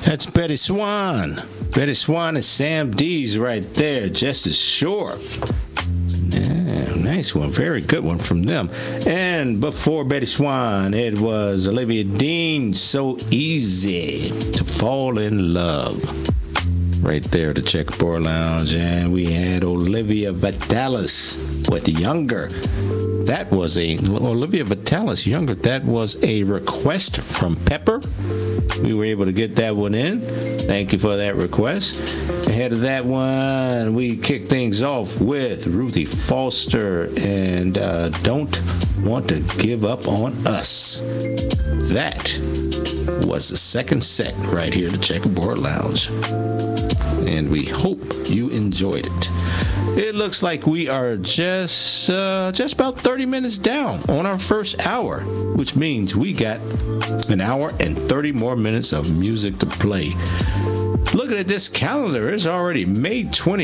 That's Betty Swan. Betty Swan and Sam Dees right there, just as sure. Yeah, nice one. Very good one from them. And before Betty Swan, it was Olivia Dean, So Easy to Fall in Love. Right there, the Checkerboard Lounge. And we had Olivia Vitalis with Younger. That was Olivia Vitalis, Younger. That was a request from Pepper. We were able to get that one in. Thank you for that request. Ahead of that one, we kicked things off with Ruthie Foster and Don't Want to Give Up on Us. That was the second set right here at the Checkerboard Lounge. And we hope you enjoyed it. It looks like we are just about 30 minutes down on our first hour, which means we got an hour and 30 more minutes of music to play. Looking at this calendar, it's already May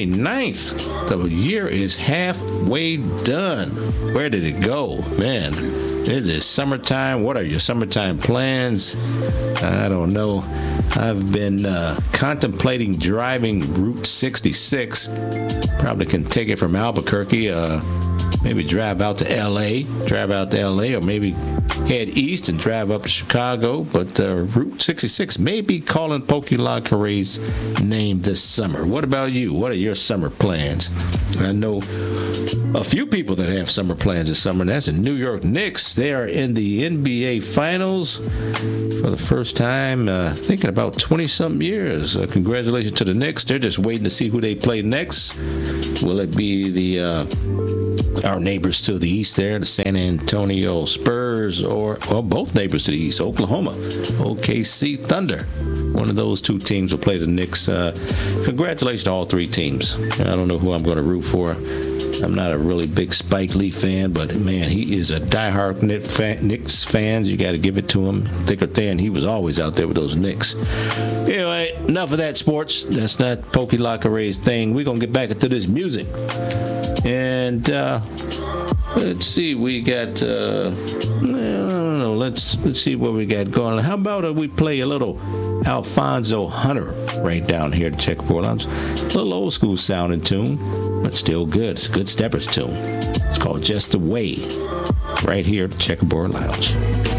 29th. The year is halfway done. Where did it go? Man, it is summertime. What are your summertime plans? I don't know. I've been contemplating driving Route 66. Probably can take it from Albuquerque, maybe drive out to L.A., or maybe head east and drive up to Chicago. But Route 66 may be calling Pokey LaCarrie's name this summer. What about you? What are your summer plans? I know a few people that have summer plans this summer, and that's the New York Knicks. They are in the NBA Finals for the first time, thinking about 20-something years. Congratulations to the Knicks. They're just waiting to see who they play next. Will it be our neighbors to the east there, the San Antonio Spurs, or both neighbors to the east, Oklahoma, OKC Thunder? One of those two teams will play the Knicks. Congratulations to all three teams. I don't know who I'm going to root for. I'm not a really big Spike Lee fan, but man, he is a diehard Knicks fan. You got to give it to him, thick or thin. He was always out there with those Knicks. Anyway, enough of that sports. That's not Pokey LaCarrie's thing. We're going to get back into this music. And let's see, we got, I don't know, let's see what we got going on. How about we play a little Alfonso Hunter right down here at Checkerboard Lounge? A little old school sounding tune, but still good. It's a good steppers tune. It's called Just the Way right here at Checkerboard Lounge.